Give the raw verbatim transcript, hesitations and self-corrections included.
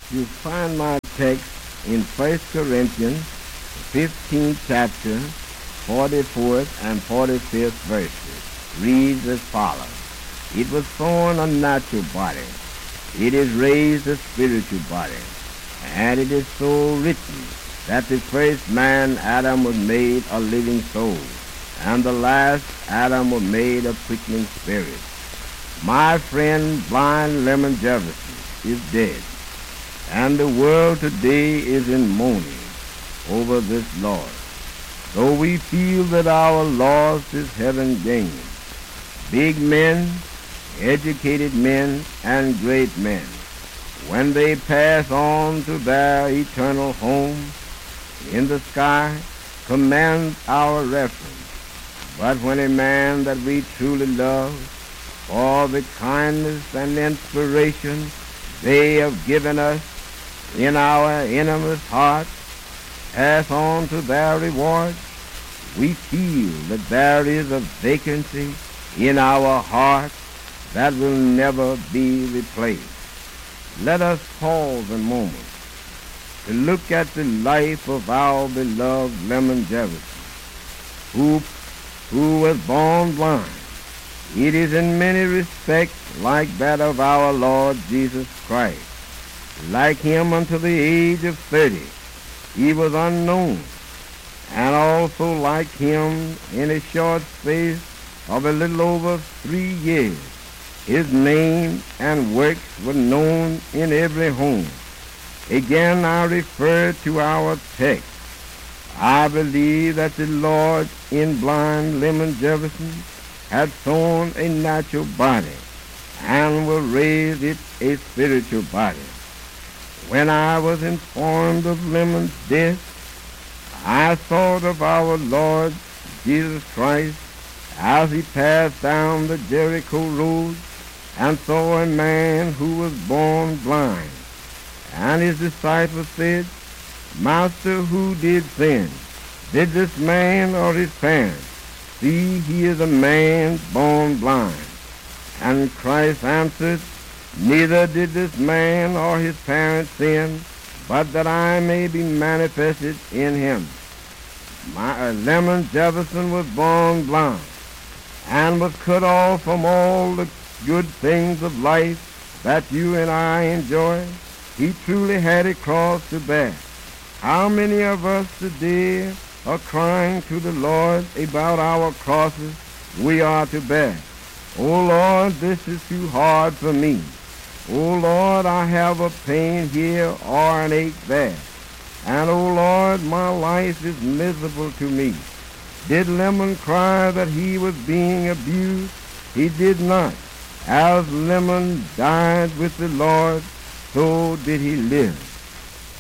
You find my text in First Corinthians, fifteenth chapter, forty-fourth and forty-fifth verses. Reads as follows. It was sown a natural body. It is raised a spiritual body. And it is so written that the first man, Adam, was made a living soul, and the last Adam was made a quickening spirit. My friend Blind Lemon Jefferson is dead, and the world today is in mourning over this loss. Though we feel that our loss is heaven gained, big men, educated men, and great men, when they pass on to their eternal home in the sky, command our reverence. But when a man that we truly love, for the kindness and inspiration they have given us in our innermost hearts, pass on to their reward, we feel that there is a vacancy in our hearts that will never be replaced. Let us pause a moment to look at the life of our beloved Lemon Jefferson, who, who was born blind. It is in many respects like that of our Lord Jesus Christ. Like him until the age of thirty, he was unknown, and also like him in a short space of a little over three years, his name and works were known in every home. Again, I refer to our text. I believe that the Lord in Blind Lemon Jefferson had sown a natural body and will raise it a spiritual body. When I was informed of Lemon's death, I thought of our Lord Jesus Christ as he passed down the Jericho road and saw a man who was born blind. And his disciples said, Master, who did sin? Did this man or his parents? See, he is a man born blind. And Christ answered, Neither did this man or his parents sin, but that I may be manifested in him. My, uh, Lemon Jefferson was born blind and was cut off from all the good things of life that you and I enjoy. He truly had a cross to bear. How many of us today are crying to the Lord about our crosses we are to bear? Oh Lord, this is too hard for me. Oh Lord, I have a pain here or an ache there. And oh Lord, my life is miserable to me. Did Lemon cry that he was being abused? He did not. As Lemon died with the Lord, so did he live.